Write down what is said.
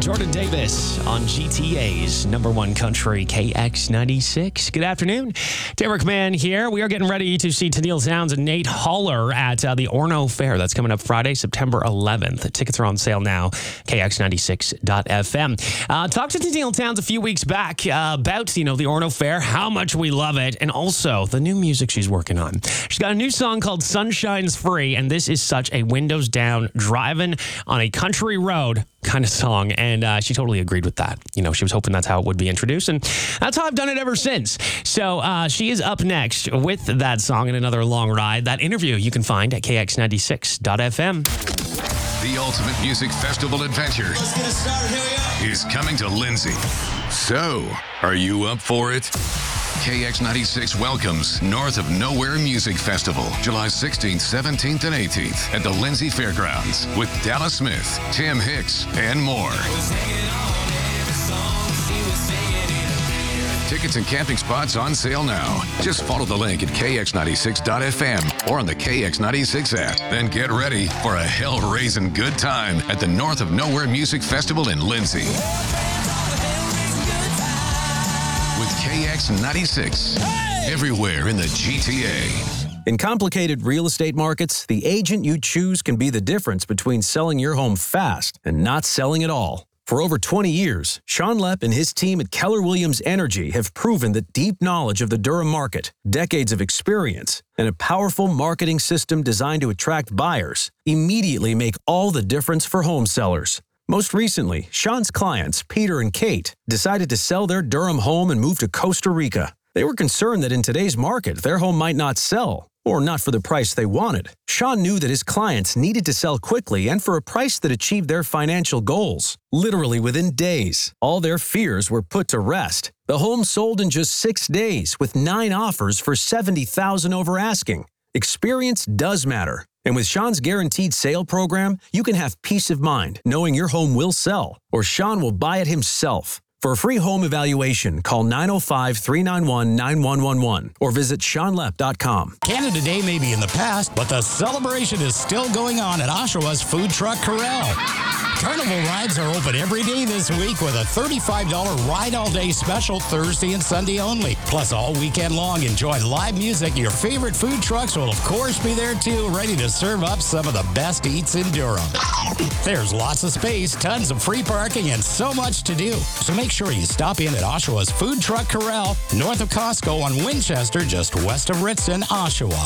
Jordan Davis on GTA's number one country, KX96. Good afternoon. Derek Mann here. We are getting ready to see Tennille Townes and Nate Haller at the Orono Fair. That's coming up Friday, September 11th. Tickets are on sale now, KX96.fm. Talked to Tennille Townes a few weeks back about, the Orono Fair, how much we love it, and also the new music she's working on. She's got a new song called Sunshine's Free, and this is such a windows down, driving on a country road kind of song, and she totally agreed with that. She was hoping that's how it would be introduced, and that's how I've done it ever since. So she is up next with that song and another long ride. That interview you can find at KX96.fm. The Ultimate Music Festival Adventure Let's get it started. Here we go. is coming to Lindsay. So, are you up for it? KX96 welcomes North of Nowhere Music Festival, July 16th, 17th, and 18th at the Lindsay Fairgrounds with Dallas Smith, Tim Hicks, and more. Tickets and camping spots on sale now. Just follow the link at kx96.fm or on the KX96 app. Then get ready for a hell-raising good time at the North of Nowhere Music Festival in Lindsay. With KX96, everywhere in the GTA. In complicated real estate markets, the agent you choose can be the difference between selling your home fast and not selling at all. For over 20 years, Sean Lepp and his team at Keller Williams Energy have proven that deep knowledge of the Durham market, decades of experience, and a powerful marketing system designed to attract buyers immediately make all the difference for home sellers. Most recently, Sean's clients, Peter and Kate, decided to sell their Durham home and move to Costa Rica. They were concerned that in today's market, their home might not sell, or not for the price they wanted. Sean knew that his clients needed to sell quickly and for a price that achieved their financial goals. Literally within days, all their fears were put to rest. The home sold in just 6 days with 9 offers for $70,000 over asking. Experience does matter. And with Sean's Guaranteed Sale program, you can have peace of mind knowing your home will sell, or Sean will buy it himself. For a free home evaluation, call 905-391-9111 or visit SeanLepp.com. Canada Day may be in the past, but the celebration is still going on at Oshawa's Food Truck Corral. Carnival rides are open every day this week with a $35 ride all day special Thursday and Sunday only. Plus, all weekend long, enjoy live music. Your favorite food trucks will, of course, be there too, ready to serve up some of the best eats in Durham. There's lots of space, tons of free parking, and so much to do. So make sure you stop in at Oshawa's Food Truck Corral, north of Costco on Winchester, just west of Ritson, Oshawa.